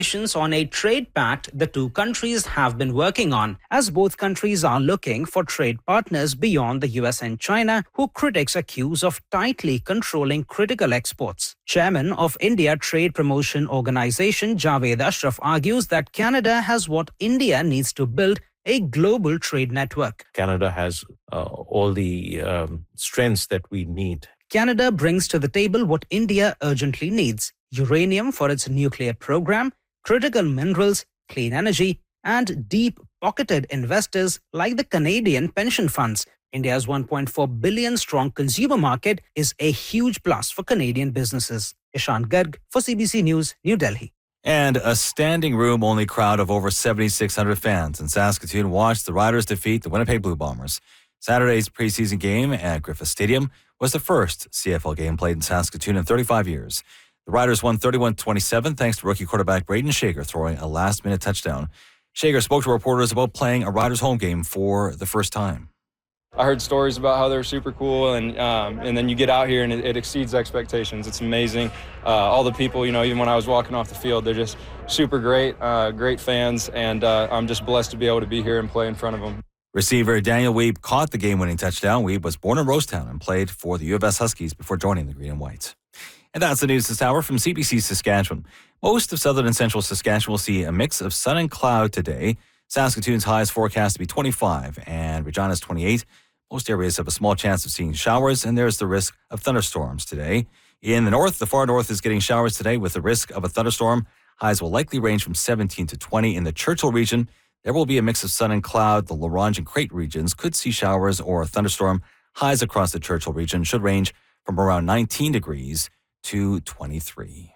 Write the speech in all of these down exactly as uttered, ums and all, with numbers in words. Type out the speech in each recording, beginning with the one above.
on a trade pact the two countries have been working on, as both countries are looking for trade partners beyond the U S and China, who critics accuse of tightly controlling critical exports. Chairman of India Trade Promotion Organization Javed Ashraf argues that Canada has what India needs to build: a global trade network. Canada has uh, all the um, strengths that we need. Canada brings to the table what India urgently needs: uranium for its nuclear program, critical minerals, clean energy, and deep-pocketed investors like the Canadian pension funds. India's one point four billion strong consumer market is a huge plus for Canadian businesses. Ishant Garg for C B C News, New Delhi. And a standing room only crowd of over seventy-six hundred fans in Saskatoon watched the Riders defeat the Winnipeg Blue Bombers. Saturday's preseason game at Griffith Stadium was the first C F L game played in Saskatoon in thirty-five years. The Riders won thirty-one twenty-seven thanks to rookie quarterback Braden Shager throwing a last-minute touchdown. Shager spoke to reporters about playing a Riders home game for the first time. I heard stories about how they're super cool, and um, and then you get out here and it, it exceeds expectations. It's amazing. Uh, all the people, you know, even when I was walking off the field, they're just super great, uh, great fans, and uh, I'm just blessed to be able to be here and play in front of them. Receiver Daniel Weeb caught the game-winning touchdown. Weeb was born in Rosetown and played for the U of S Huskies before joining the Green and Whites. And that's the news this hour from C B C Saskatchewan. Most of southern and central Saskatchewan will see a mix of sun and cloud today. Saskatoon's high is forecast to be twenty-five and Regina's twenty-eight. Most areas have a small chance of seeing showers, and there's the risk of thunderstorms today. In the north, the far north is getting showers today with the risk of a thunderstorm. Highs will likely range from seventeen to twenty. In the Churchill region, there will be a mix of sun and cloud. The La Ronge and Crate regions could see showers or a thunderstorm. Highs across the Churchill region should range from around nineteen degrees to twenty-three.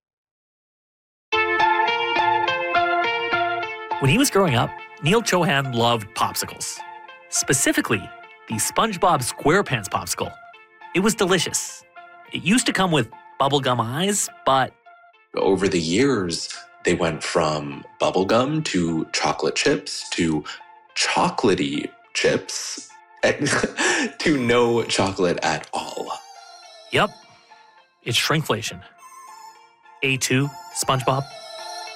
When he was growing up, Neil Chohan loved popsicles. Specifically, the SpongeBob SquarePants popsicle. It was delicious. It used to come with bubblegum eyes, but over the years, they went from bubblegum to chocolate chips to chocolatey chips to no chocolate at all. Yep. It's shrinkflation. A two, SpongeBob.